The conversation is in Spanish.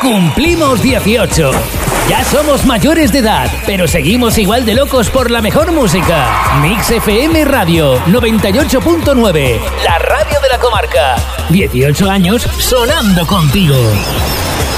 Cumplimos 18. Ya somos mayores de edad, pero seguimos igual de locos por la mejor música. Mix FM Radio 98.9, la radio de la comarca. 18 años sonando contigo.